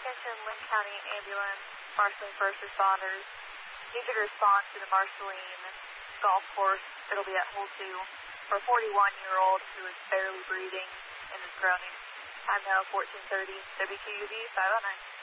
Attention Lynn County Ambulance, Marceline first responders. Need you to respond to the Marceline golf course. It'll be at hole 2 for a 41-year-old who is barely breathing and is groaning. Time now 14:30, WQUV 509.